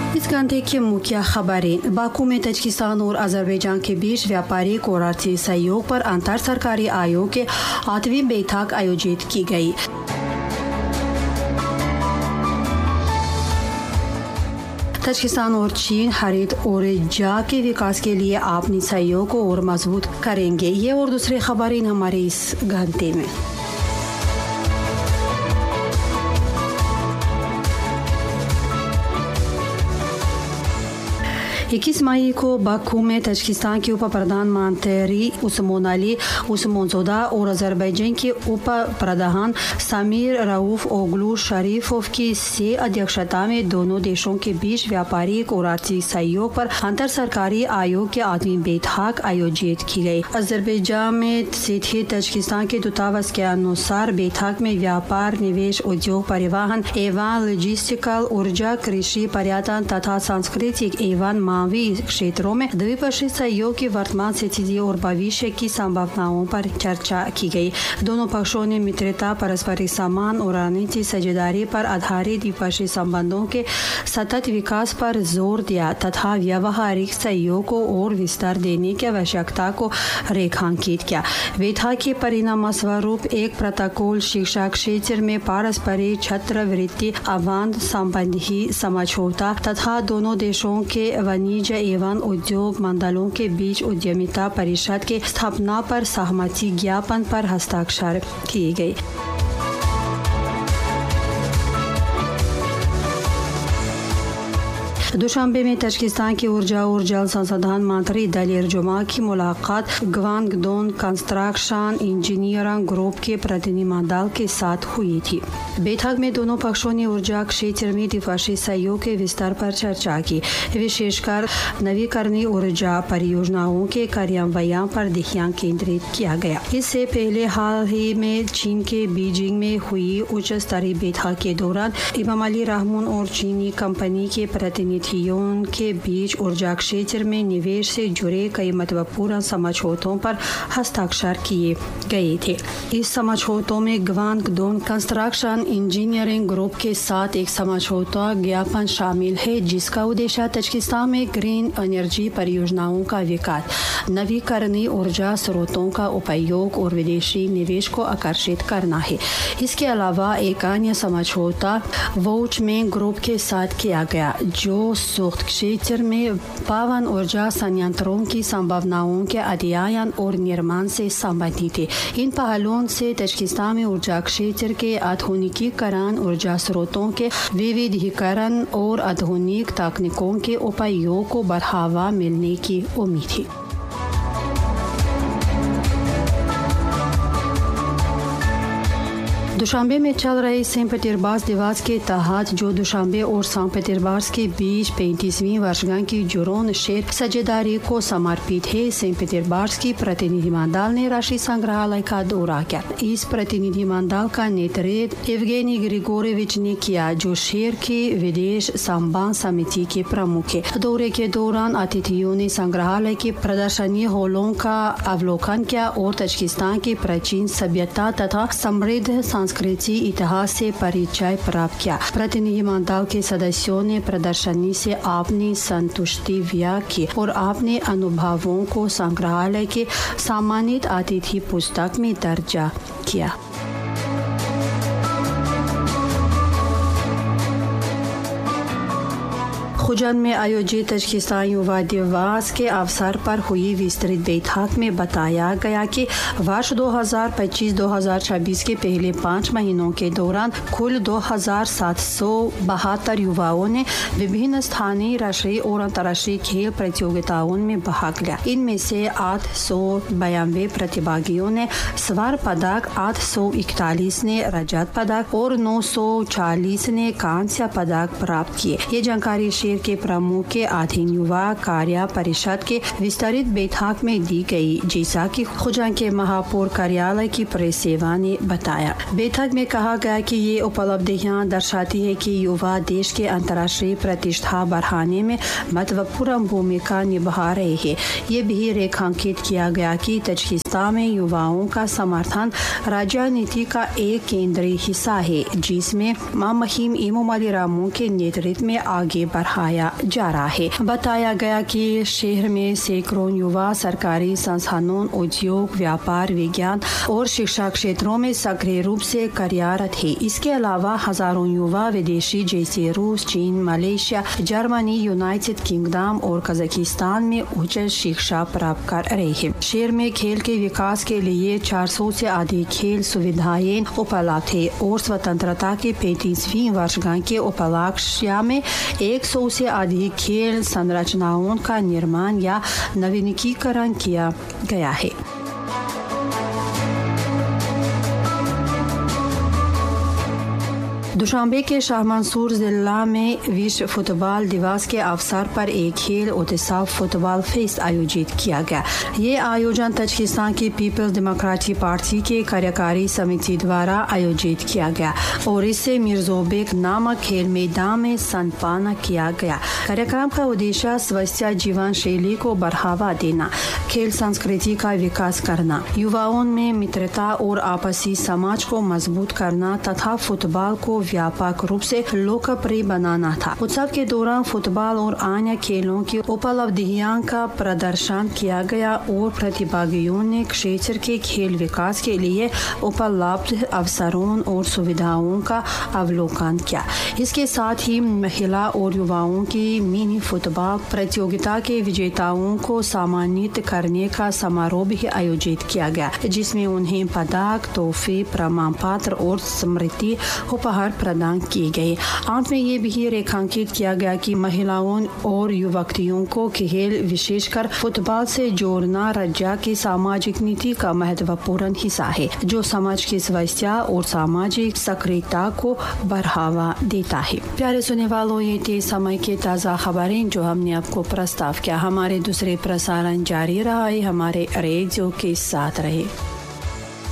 इस घंटे की मुख्य खबरें। बाकू में तजिकिस्तान और अजरबैजान के बीच व्यापारिक और आर्थिक सहयोग पर अंतर सरकारी आयोग के 8वीं बैठक आयोजित की गई। तजिकिस्तान और चीन हरित ऊर्जा के विकास के लिए अपनी सहयोग को और मजबूत करेंगे। ये और दूसरी खबरें हमारे इस घंटे में। 21 मई को बाकू में तजिकिस्तान के उप प्रधानमंत्री उस्मान अली उस्मानज़ोदा और अजरबैजान के उप प्रधान समीर रऊफ ओगलू शरीफोव की से अध्यक्षता में दोनों देशों के बीच व्यापारिक और आर्थिक सहयोग पर अंतर सरकारी आयोग की 8वीं बैठक आयोजित की गई। अजरबैजान में स्थित तजिकिस्तान के दूतावास के अनुसार बैठक में व्यापार, निवेश, उद्योग, परिवहन एवं लॉजिस्टिकल, ऊर्जा, कृषि, पर्यटन तथा सांस्कृतिक एवं क्षेत्रों में द्विपक्षीय सहयोग की वर्तमान स्थिति और भविष्य की संभावनाओं पर चर्चा की गई। दोनों पक्षों ने मित्रता, पारस्परिक सम्मान और रणनीतिक साझेदारी पर आधारित द्विपक्षीय संबंधों के सतत विकास पर जोर दिया तथा व्यावहारिक सहयोग को और विस्तार देने की आवश्यकता को रेखांकित किया। बैठक के परिणाम स्वरूप एक प्रोटोकॉल, शिक्षा क्षेत्र में पारस्परिक छात्रवृत्ति, आवान संबंधी समझौता तथा दोनों देशों के वाणिज्य एवं उद्योग मंडलों के बीच उद्यमिता परिषद के स्थापना पर सहमति ज्ञापन पर हस्ताक्षर किए गए। दुशांबे में तजिकिस्तान की ऊर्जा और जल संसाधन मंत्री दलीर जुमा की मुलाकात ग्वांगडोंग कंस्ट्रक्शन इंजीनियरिंग ग्रुप के प्रतिनिधिमंडल के साथ हुई थी। बैठक में दोनों पक्षों ने ऊर्जा क्षेत्र में द्विपक्षीय सहयोग के विस्तार पर चर्चा की, विशेषकर नवीकरणीय ऊर्जा परियोजनाओं के कार्यान्वयन पर ध्यान केंद्रित किया गया। इससे पहले हाल ही में चीन के बीजिंग में हुई उच्च स्तरीय बैठक के दौरान इमाम अली रहमान और चीनी कंपनी के प्रतिनिधियों के बीच ऊर्जा क्षेत्र में निवेश से जुड़े कई महत्वपूर्ण समझौतों पर हस्ताक्षर किए गए थे। इस समझौतों में ग्वांगडोंग कंस्ट्रक्शन इंजीनियरिंग ग्रुप के साथ एक समझौता ज्ञापन शामिल है, जिसका उद्देश्य तजिकिस्तान में ग्रीन एनर्जी परियोजनाओं का विकास, नवीकरणीय ऊर्जा स्रोतों का उपयोग और विदेशी निवेश को आकर्षित करना है। इसके अलावा एक अन्य समझौता वोचमेन ग्रुप के साथ किया गया, जो सूक्ष्म क्षेत्र में पवन ऊर्जा संयंत्रों की संभावनाओं के अध्ययन और निर्माण से संबंधित है। इन पहलुओं से तजिकिस्तान में ऊर्जा क्षेत्र के आधुनिकीकरण, ऊर्जा स्रोतों के विविधीकरण और आधुनिक तकनीकों के उपयोग को बढ़ावा मिलने की उम्मीद है। दुशांबे में चल रहे सेंट पीटर्सबर्ग दिवस के तहत, जो दुशांबे और सेंट पीटर्सबर्ग के बीच 35वीं वर्षगांठ की जुनून शेर साझेदारी को समर्पित है, सेंट पीटर्सबर्ग की प्रतिनिधिमंडल ने राष्ट्रीय संग्रहालय का दौरा किया। इस प्रतिनिधिमंडल का नेतृत्व येवगेनी ग्रिगोरेविच ने किया, जो शहर की विदेश संबंध समिति के प्रमुख है। दौरे के दौरान अतिथियों ने संग्रहालय की प्रदर्शनी हॉलों का अवलोकन किया और तजिकिस्तान की प्राचीन सभ्यता तथा समृद्ध संस्कृति इतिहास से परिचय प्राप्त किया। प्रतिनिधिमंडल के सदस्यों ने प्रदर्शनी से अपनी संतुष्टि व्यक्त की और अपने अनुभवों को संग्रहालय के सम्मानित अतिथि पुस्तक में दर्ज किया। खुजन में आयोजित तजिकिस्तान युवा दिवस के अवसर पर हुई विस्तृत बैठक में बताया गया कि वर्ष 2025-2026 के पहले 5 महीनों के दौरान कुल 2772 युवाओं ने विभिन्न स्थानीय, राष्ट्रीय और अंतर्राष्ट्रीय खेल प्रतियोगिताओं में भाग लिया। इनमें से 892 प्रतिभागियों ने स्वर्ण पदक, 841 ने रजत पदक और 940 ने कांस्य पदक प्राप्त किए। ये जानकारी शहर के प्रमुख के अधीन युवा कार्य परिषद के विस्तृत बैठक में दी गई, जैसा कि खुजन के महापौर कार्यालय की प्रेस सेवा ने बताया। बैठक में कहा गया कि ये उपलब्धियां दर्शाती है कि युवा देश के अंतर्राष्ट्रीय प्रतिष्ठा बढ़ाने में महत्वपूर्ण भूमिका निभा रहे हैं। ये भी रेखांकित किया गया कि तजिकिस्तान में युवाओं का समर्थन राजनीति का एक केंद्रीय हिस्सा है, जिसमें मुहिम इमाम अली रहमान के नेतृत्व में आगे बढ़ा बढ़ाया जा रहा है। बताया गया कि शहर में सैकड़ों युवा सरकारी संस्थानों, उद्योग, व्यापार, विज्ञान और शिक्षा क्षेत्रों में सक्रिय रूप से कार्यरत है। इसके अलावा हजारों युवा विदेशी जैसे रूस, चीन, मलेशिया, जर्मनी, यूनाइटेड किंगडम और कजाकिस्तान में उच्च शिक्षा प्राप्त कर रहे हैं। शहर में खेल के विकास के लिए 400 से अधिक खेल सुविधाएं उपलब्ध है और स्वतंत्रता की 35वीं वर्षगांठ के उपलक्ष्य में 100 से अधिक खेल संरचनाओं का निर्माण या नवीनीकरण किया गया है। दुशांबे के शाह मंसूर जिला में विश्व फुटबॉल दिवस के अवसर पर एक खेल उत्सव फुटबॉल फेस्ट आयोजित किया गया। ये आयोजन तजाकिस्तान की पीपल्स डेमोक्रेटिक पार्टी के कार्यकारी समिति द्वारा आयोजित किया गया और इससे मिर्जोबेक नामक खेल मैदान में संपन्न किया गया। कार्यक्रम का उद्देश्य स्वस्थ जीवन शैली को बढ़ावा देना, खेल संस्कृति का विकास करना, युवाओं में मित्रता और आपसी समाज को मजबूत करना तथा फुटबॉल को व्यापक रूप से लोकप्रिय बनाना था। उत्सव के दौरान फुटबॉल और अन्य खेलों की उपलब्धियों का प्रदर्शन किया गया और प्रतिभागियों ने क्षेत्र के खेल विकास के लिए उपलब्ध अवसरों और सुविधाओं का अवलोकन किया। इसके साथ ही महिला और युवाओं की मिनी फुटबॉल प्रतियोगिता के विजेताओं को सम्मानित करने का समारोह भी आयोजित किया गया, जिसमें उन्हें पदक, तोहफे, प्रमाण पत्र और स्मृति उपहार प्रदान किए गए। अंत में ये भी रेखांकित किया गया कि महिलाओं और युवतियों को खेल, विशेषकर फुटबॉल से जोड़ना राज्य की सामाजिक नीति का महत्वपूर्ण हिस्सा है, जो समाज की स्वास्थ्य और सामाजिक सक्रियता को बढ़ावा देता है। प्यारे सुनने वालों, ये थे समय के ताज़ा खबरें जो हमने आपको प्रस्ताव किया। हमारे दूसरे प्रसारण जारी रहा है। हमारे रेडियो के साथ रहे।